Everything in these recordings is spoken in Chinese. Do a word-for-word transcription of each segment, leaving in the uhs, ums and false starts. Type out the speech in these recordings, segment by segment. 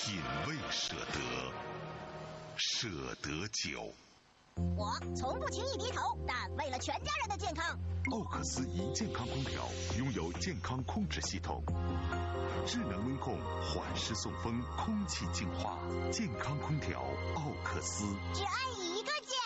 品味舍得，舍得酒。 我从不轻易低头，但为了全家人的健康， 奥克斯一健康空调拥有健康控制系统，智能温控、缓释送风、空气净化，健康空调奥克斯。 只按一个键。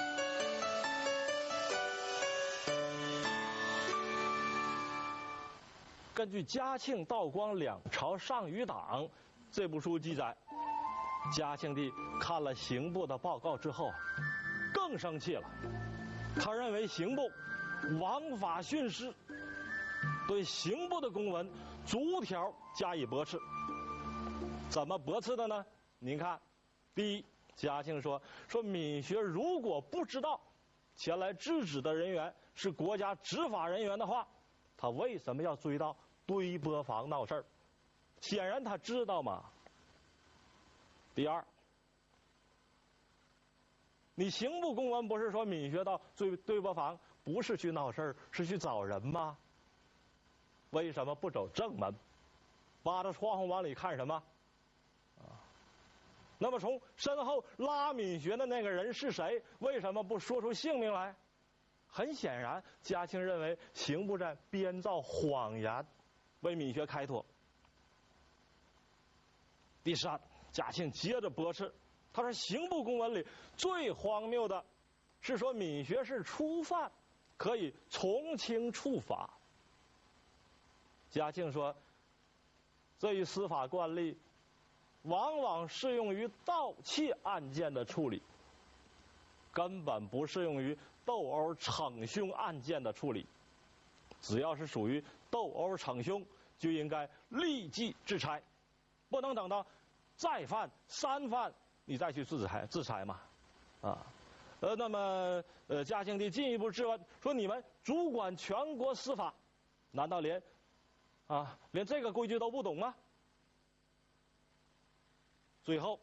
根据《嘉庆、道光两朝上谕档》这部书记载，嘉庆帝看了刑部的报告之后，更生气了。他认为刑部枉法徇私，对刑部的公文逐条加以驳斥。怎么驳斥的呢？您看，第一，嘉庆说说闵学如果不知道前来制止的人员是国家执法人员的话，他为什么要追到堆波房闹事儿？显然他知道嘛。第二，你刑部公文不是说闵学到堆堆波房不是去闹事儿，是去找人吗？为什么不走正门，扒着窗户往里看什么？啊，那么从身后拉闵学的那个人是谁？为什么不说出姓名来？很显然，嘉庆认为刑部在编造谎言，为闵学开脱。第三，嘉庆接着驳斥，他说刑部公文里最荒谬的是说闵学是初犯，可以从轻处罚。嘉庆说，这一司法惯例往往适用于盗窃案件的处理，根本不适用于斗殴逞凶案件的处理。只要是属于斗殴逞凶，就应该立即制裁，不能等到再犯三犯你再去制裁制裁嘛。啊，呃，那么呃，嘉庆帝进一步质问说：你们主管全国司法，难道连啊连这个规矩都不懂吗？最后，